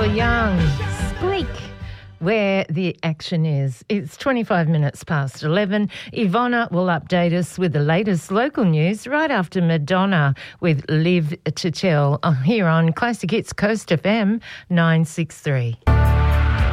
Young, Squeak, where the action is. It's 25 minutes past 11. Ivona will update us with the latest local news right after Madonna with Live to Tell here on Classic Hits Coast FM 963.